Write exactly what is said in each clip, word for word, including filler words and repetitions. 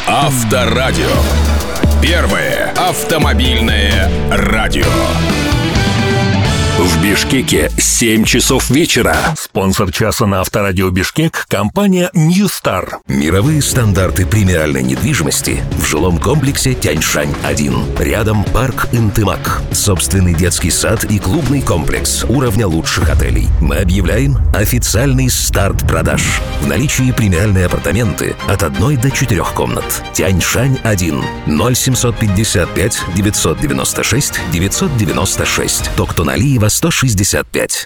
Авторадио. Первое автомобильное радио. В Бишкеке семь часов вечера. Спонсор часа на Авторадио Бишкек – компания New Star. Мировые стандарты премиальной недвижимости в жилом комплексе Тяньшань один. Рядом парк Интымак. Собственный детский сад и клубный комплекс уровня лучших отелей. Мы объявляем официальный старт продаж. В наличии премиальные апартаменты от одной до четырех комнат. Тяньшань один. ноль семьсот пятьдесят пять девятьсот девяносто шесть девятьсот девяносто шесть. Токтоналиева сто шестьдесят пять.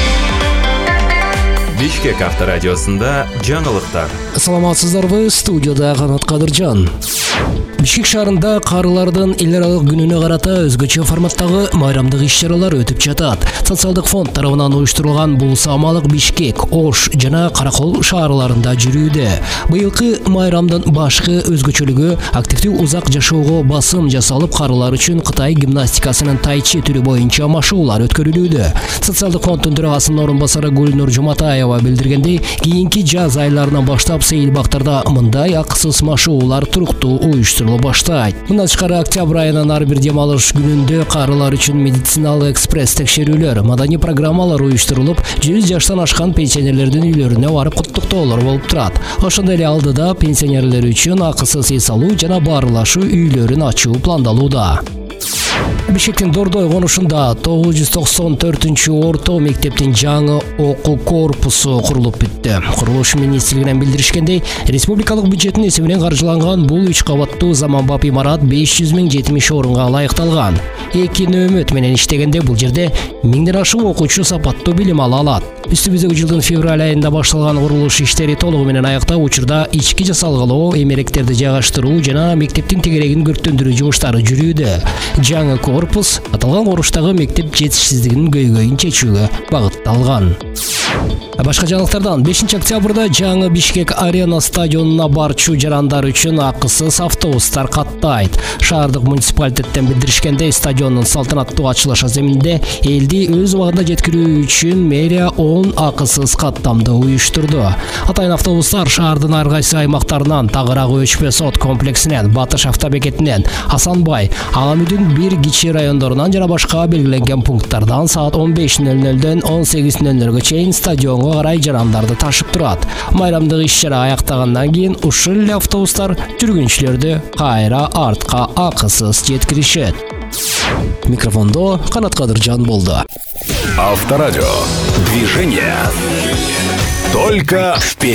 Бишкек авторадиосында жаңылыктар. Саламатсыздарбы, студияда Канат Кадыржан. Бишкек шаарында карылардын эл аралык күнүнө карата өзгөчө форматтагы майрамдык иш-чаралар өтүп жатат. Социалдык фонд тарабынан уюштурулган бул Самалык Бишкек, Ош жана Каракол шаарларында жүрүүдө. Быйылкы майрамдын башкы өзгөчөлүгү активдүү узак жашоого басым жасалып, карылар үчүн Кытай гимнастикасынын тайчи түрү боюнча машыгуулар өткөрүлүүдө. Социалдык фонддун төрагасынын орун басары Гүлнур Жуматаева билдиргендей, кийинки жаз айларынан баштап сейил бактарда мындай акысыз машыгуулар туруктуу уюштурулуп баштайт. Мындан тышкары октябрь айынын ар бир дем алыш күнүндө карылар үчүн медициналык экспресс текшерүүлөр, маданий программалар уюштурулуп, жүз жаштан ашкан пенсионерлердин үйлөрүнө барып куттуктоолор болуп турат. Ошондой эле алдыда пенсионерлер үчүн акысыз эс алуу жана баарлашуу үйлөрүн ачуу пландалууда. Бишкектин Дордой конушунда тогуз жүз токсон төртүнчү орто мектептин жаңы окуу корпусу курулуп бүттү. Курулуш министрлигинен билдиришкендей, республикалык бюджеттин эсебинен каржыланган бул үч кабаттуу заманбап имарат беш жүз миң жетимиш орунга ылайыкталган. Эки нөөмөт менен иштегенде бул жерде миңден ашык окуучу сапаттуу билим ала алат. Үстүбүздөгү жылдын февраль айында башталган курулуш иштери толугу менен аяктап, учурда ички жасалгалоо, эмеректерди жайгаштыруу жана мектептин тегерегин көрктөндүрүү жумуштары жүрүүдө. Жаңы корпус аталган куруштагы мектеп жетишсиздигинин көйгөйүн чечүүгө багытталган. Башка жаңылыктардан бешинчи октябрда жаңы Бишкек арена стадионуна барчу жарандар үчүн акысыз автобустар каттайт. Шаардык муниципалитеттен билдиришкендей, стадиондун салтанаттуу ачылыш аземинде элди өз убагында жеткирүү үчүн мэрия он акысыз каттамды уюштурду. Атайын автобустар шаардын ар кайсы аймактарынан, Тагырак Өчпө сот комплексинен, Батыш автобекетинен, Асанбай, Аламүдүн бир кичи райондорунан жана башка белгиленген пункттардан саат он беш нөл нөлдөн он сегиз нөл нөлгө чейин стадионго карай жарандарды ташып турат. Майрамдык иш-чара аяктагандан кийин ушул эле автобустар жүргүнчүлөрдү кайра артка акысыз жеткиришет. Микрофондо Канат Кадыржан болду. Авторадио. Движение. Только вперед.